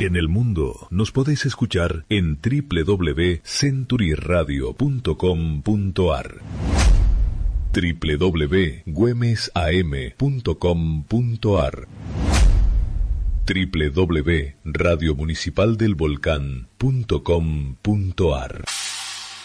En el mundo nos podéis escuchar en www.centuryradio.com.ar, www.güemesam.com.ar, www.radiomunicipaldelvolcán.com.ar.